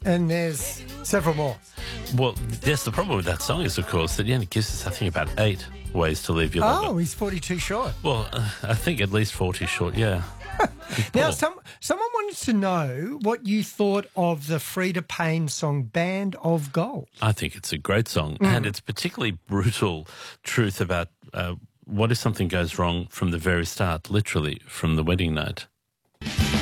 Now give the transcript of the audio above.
And there's several more. Well, yes, the problem with that song is, of course, that it gives us, I think, about 8 ways to leave your lover. Oh, he's 42 short. Well, I think at least 40 short, yeah. Now, someone wanted to know what you thought of the Frida Payne song Band of Gold. I think it's a great song, and it's particularly brutal truth about what if something goes wrong from the very start, literally from the wedding night.